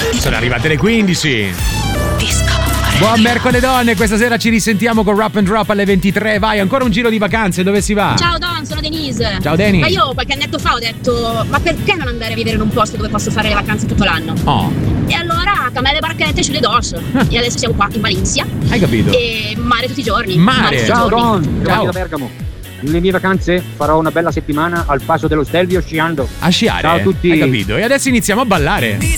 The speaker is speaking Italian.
Sono arrivate le 15. Buon mercoledì donne, questa sera ci risentiamo con Rap and Drop alle 23. Vai, ancora un giro di vacanze, dove si va? Ciao Don, sono Denise. Ciao Deni. Ma io qualche annetto fa ho detto, ma perché non andare a vivere in un posto dove posso fare le vacanze tutto l'anno? Oh. E allora camele barchette sulle dos. E adesso siamo qua in Valencia. Hai capito? E mare tutti i giorni. Mare. tutti i Ciao giorni. Don, Giovanni da Bergamo. Nelle mie vacanze farò una bella settimana al Passo dello Stelvio sciando. A sciare? Ciao a tutti. Hai capito? E adesso iniziamo a ballare.